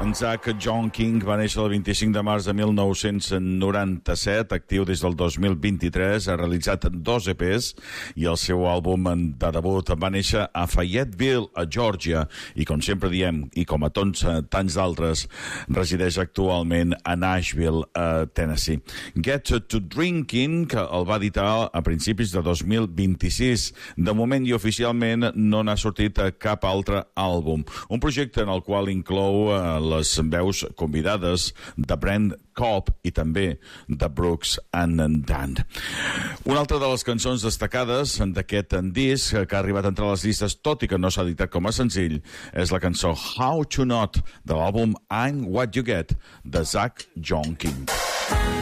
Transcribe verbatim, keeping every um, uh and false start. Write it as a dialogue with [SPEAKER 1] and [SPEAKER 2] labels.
[SPEAKER 1] En Zach John King va néixer el vint-i-cinc de març de mil nou-cents noranta-set, actiu des del dos mil vint-i-tres, ha realitzat dos E Pes i el seu àlbum de debut va néixer a Fayetteville, a Georgia, i com sempre diem, i com a tants, tants d'altres, resideix actualment a Nashville, a Tennessee. Get to Drinking, que el va editar a principis de dos mil vint-i-sis. De moment i oficialment no n'ha sortit cap altre àlbum. Un projecte en el qual inclou eh, les veus convidades de Brent Cobb i també de Brooks and Dunn. Una altra de les cançons destacades d'aquest disc que ha arribat entre les llistes, tot i que no s'ha editat com a senzill, és la cançó How to Not de l'àlbum I'm What You Get de Zach John King.